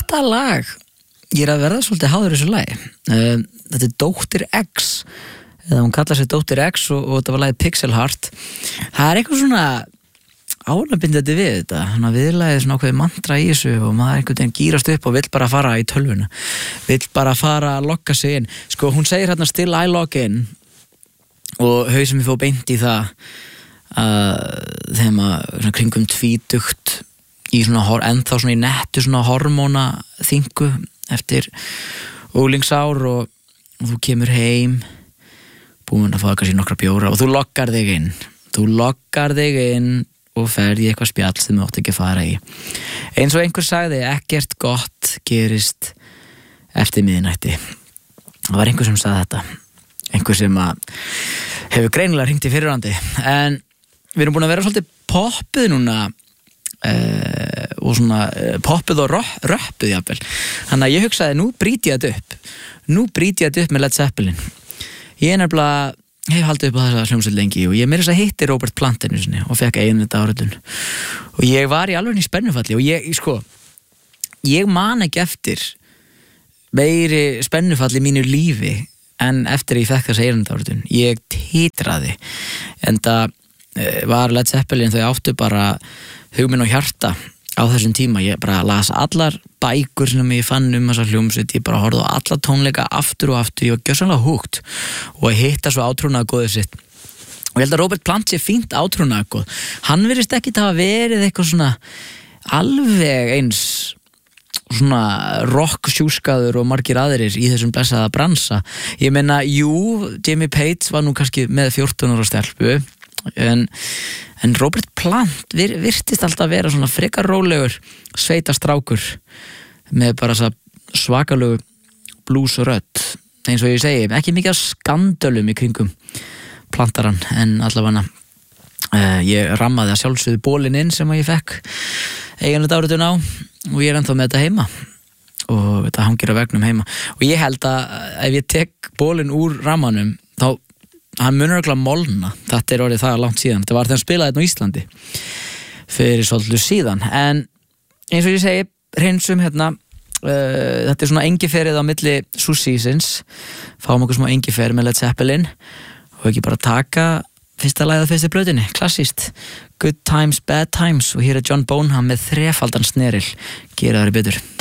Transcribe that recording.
Þetta lag, ég að verða svolítið háður þessu lagi. Þetta Dóttir X, eða hún kallar sig Dóttir X og þetta var lagið Pixel Heart. Það eitthvað svona ánabindandi við þetta, þannig að viðlagið svona ákveði mantra í þessu og maður einhvern veginn gýrast upp og vill bara fara í tölvuna, vill bara fara að logga sig inn. Sko, hún segir hérna still I log in og hausum við fór beint í það þegar maður kringum tvítugt í svona, ennþá svona í nettu svona hormóna þingu eftir úlingsár og þú kemur heim búin að fá kannski nokkra bjóra og þú loggar þig inn og ferð í eitthvað spjall sem þú átt ekki að fara í. Eins og einhver sagði, ekkert gott gerist eftir miðnætti. Það var einhver sem sagði þetta. Einhver sem hefur greinilega hringt í fyrirhandi. En við erum búin að vera svolítið poppuð núna og svona poppuð og röppuð jafnvel. Þannig að ég hugsaði, nú brýti ég þetta upp með Led Zeppelin. Ég nefnilega hef haldið upp á þessa hljómsveit lengi og ég meira þess að hitti Robert Plant einu sinni og fekk þetta áritun og ég var í alveg í spennufalli og ég man ekki eftir meiri spennufalli í mínu lífi en eftir ég fekk þessa áritun. Ég titraði en það var Led Zeppelin, þau áttu bara hugminn og hjarta á þessum tíma. Ég bara las allar bækur sem ég fann þessa hljómsveit, ég bara horfði á alla tónleika aftur og aftur, ég var gjörsamlega húgt og að hitta svo átrúnaðargóðið sitt og ég held að Robert Plant sé fínt átrúnaðargóð. Hann virðist ekki hafa verið eitthvað svona alveg eins svona rock-sjúskaður og margir aðrir í þessum blessaða bransa. Ég meina, Jimmy Page var nú kannski með 14 ára stelpu en Robert Plant virtist alltaf vera svona frekar rólegur sveitastrákur með bara svakalegu bluesrödd, eins og ég segi, ekki mikið af skandölum í kringum Plantaran, en allavega ég rammaði að sjálfsögðu bólinn inn sem ég fekk eiginlega áritun á og ég ennþá með þetta heima og þetta hangir á vegnum heima og ég held að ef ég tek bólinn úr rammanum þá hann munur örugglega molna. Þetta orðið það langt síðan. Þetta var þegar hann spilaði þetta á Íslandi fyrir svolítið síðan. En eins og ég segi, hreinsum hérna, þetta svona engiferið á milli Sussísins, fáum okkur smá engifer með Led Zeppelin og ekki bara taka fyrsta lagið af fyrstu plötunni, klassískt. Good Times, Bad Times og hér John Bonham með 3-faldan sneril. Gera það betur.